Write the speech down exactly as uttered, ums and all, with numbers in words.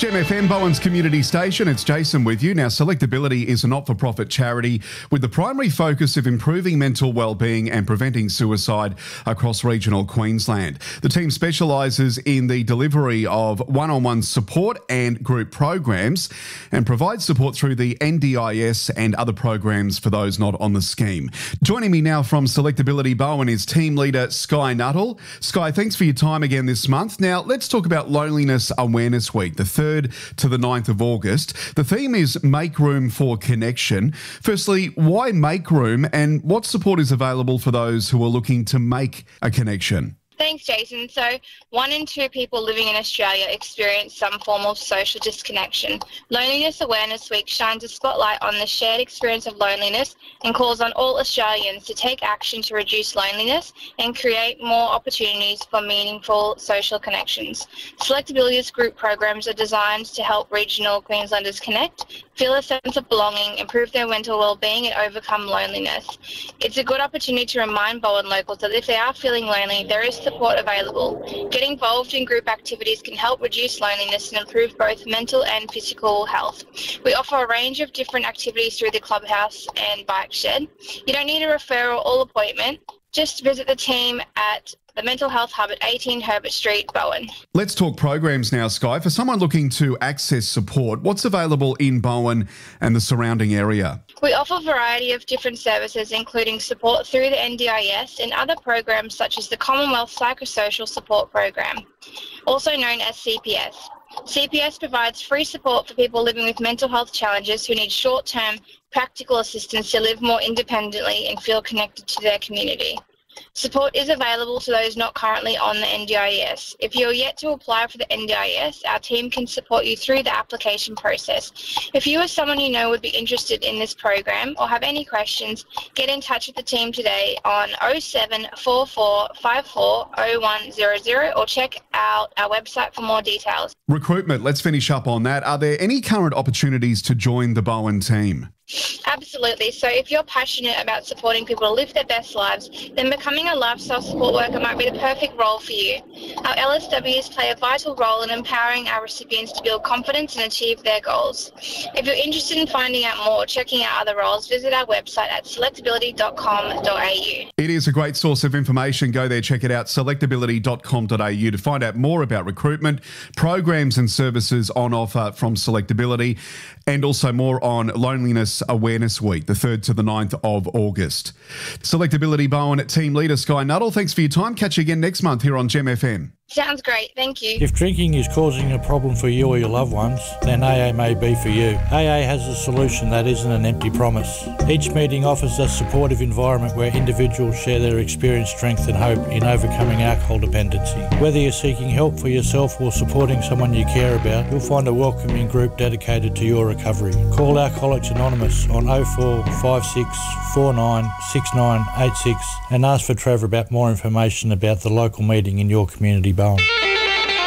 Gem F M, Bowen's community station. It's Jason with you. Now, Selectability is a not-for-profit charity with the primary focus of improving mental well-being and preventing suicide across regional Queensland. The team specialises in the delivery of one-on-one support and group programs and provides support through the N D I S and other programs for those not on the scheme. Joining me now from Selectability Bowen is team leader Skye Nuttall. Skye, thanks for your time again this month. Now, let's talk about Loneliness Awareness Week, the third to the ninth of August. The theme is Make Room for Connection. Firstly, why make room, and what support is available for those who are looking to make a connection? Thanks, Jason. So, one in two people living in Australia experience some form of social disconnection. Loneliness Awareness Week shines a spotlight on the shared experience of loneliness and calls on all Australians to take action to reduce loneliness and create more opportunities for meaningful social connections. Selectability's group programs are designed to help regional Queenslanders connect, feel a sense of belonging, improve their mental well-being and overcome loneliness. It's a good opportunity to remind Bowen locals that if they are feeling lonely, there is support available. Getting involved in group activities can help reduce loneliness and improve both mental and physical health. We offer a range of different activities through the clubhouse and bike shed. You don't need a referral or appointment. Just visit the team at the Mental Health Hub at eighteen Herbert Street, Bowen. Let's talk programs now, Skye. For someone looking to access support, what's available in Bowen and the surrounding area? We offer a variety of different services, including support through the N D I S and other programs such as the Commonwealth Psychosocial Support Program, also known as C P S. C P S provides free support for people living with mental health challenges who need short-term practical assistance to live more independently and feel connected to their community. Support is available to those not currently on the N D I S. If you are yet to apply for the N D I S, our team can support you through the application process. If you or someone you know would be interested in this program or have any questions, get in touch with the team today on oh seven four four five four oh one zero zero or check out our website for more details. Recruitment, let's finish up on that. Are there any current opportunities to join the Bowen team? Absolutely. So if you're passionate about supporting people to live their best lives, then becoming a lifestyle support worker might be the perfect role for you. Our L S Ws play a vital role in empowering our recipients to build confidence and achieve their goals. If you're interested in finding out more or checking out other roles, visit our website at selectability dot com dot a u. It is a great source of information. Go there, check it out, selectability dot com dot a u to find out more about recruitment, programs and services on offer from Selectability, and also more on Loneliness Awareness Week, the third to the ninth of August. Selectability Bowen team leader Skye Nuttall, thanks for your time. Catch you again next month here on Gem F M. Sounds great. Thank you. If drinking is causing a problem for you or your loved ones, then A A may be for you. A A has a solution that isn't an empty promise. Each meeting offers a supportive environment where individuals share their experience, strength and hope in overcoming alcohol dependency. Whether you're seeking help for yourself or supporting someone you care about, you'll find a welcoming group dedicated to your recovery. Call Alcoholics Anonymous on oh four five six four nine six nine eight six and ask for Trevor about more information about the local meeting in your community, Bowen.